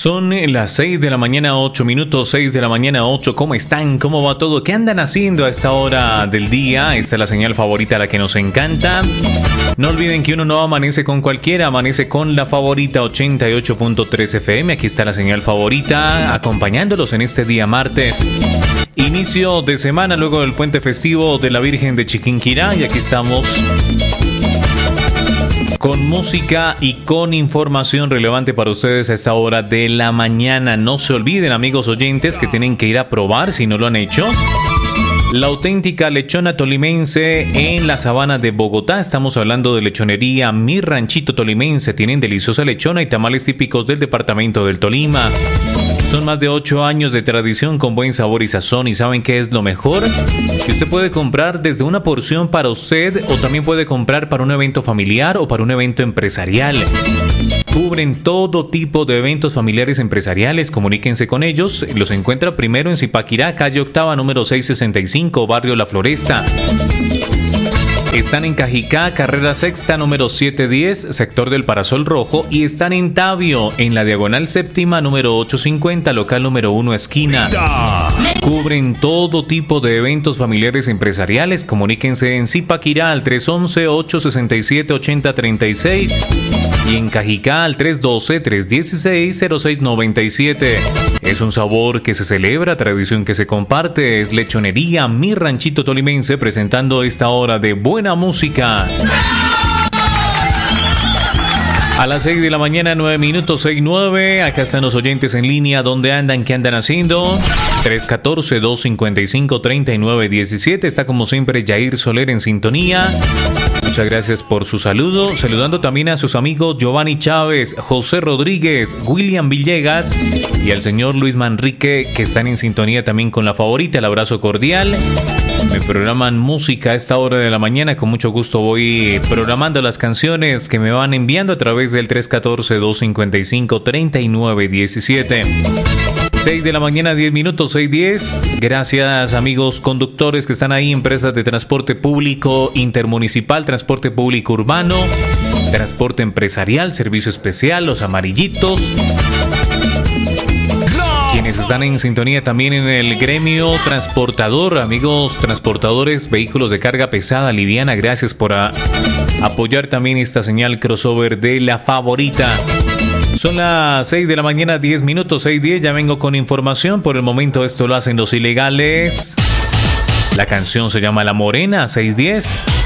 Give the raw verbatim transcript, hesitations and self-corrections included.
Son las seis de la mañana, ocho minutos, seis de la mañana, ocho. ¿Cómo están? ¿Cómo va todo? ¿Qué andan haciendo a esta hora del día? Esta es la señal favorita, la que nos encanta. No olviden que uno no amanece con cualquiera, amanece con la favorita ochenta y ocho punto tres F M. Aquí está la señal favorita, acompañándolos en este día martes. Inicio de semana luego del puente festivo de la Virgen de Chiquinquirá. Y aquí estamos con música y con información relevante para ustedes a esta hora de la mañana. No se olviden, amigos oyentes, que tienen que ir a probar si no lo han hecho la auténtica lechona tolimense en la sabana de Bogotá. Estamos hablando de lechonería Mi Ranchito Tolimense. Tienen deliciosa lechona y tamales típicos del departamento del Tolima. Son más de ocho años de tradición con buen sabor y sazón. ¿Y saben qué es lo mejor? Que usted puede comprar desde una porción para usted o también puede comprar para un evento familiar o para un evento empresarial. Cubren todo tipo de eventos familiares empresariales. Comuníquense con ellos. Los encuentra primero en Zipaquirá, calle octava, número seiscientos sesenta y cinco, barrio La Floresta. Están en Cajicá, carrera sexta, número setecientos diez, sector del Parasol Rojo. Y están en Tabio, en la diagonal séptima, número ochocientos cincuenta, local número uno, esquina. Cubren todo tipo de eventos familiares empresariales. Comuníquense en Zipaquirá al tres once, ocho sesenta y siete, ochenta treinta y seis y en Cajicá al tres doce, tres dieciséis, cero seis noventa y siete. Es un sabor que se celebra, tradición que se comparte. Es lechonería Mi Ranchito Tolimense, presentando esta hora de buena música. A las seis de la mañana, nueve minutos, seis nueve. Acá están los oyentes en línea. ¿Dónde andan? ¿Qué andan haciendo? tres uno cuatro, dos cinco cinco, tres nueve uno siete. Está como siempre Yair Soler en sintonía. Muchas gracias por su saludo. Saludando también a sus amigos Giovanni Chávez, José Rodríguez, William Villegas y al señor Luis Manrique, que están en sintonía también con la favorita. El abrazo cordial. Me programan música a esta hora de la mañana. Con mucho gusto voy programando las canciones que me van enviando a través del tres uno cuatro, dos cinco cinco, tres nueve uno siete. seis de la mañana, diez minutos, seis diez. Gracias, amigos conductores que están ahí, empresas de transporte público intermunicipal, transporte público urbano, transporte empresarial, servicio especial, los amarillitos. Quienes están en sintonía también en el gremio transportador, amigos transportadores, vehículos de carga pesada, liviana, gracias por a, apoyar también esta señal crossover de la favorita. Son las seis de la mañana, diez minutos, seis diez. Ya vengo con información. Por el momento esto lo hacen los ilegales. La canción se llama La Morena, seis diez.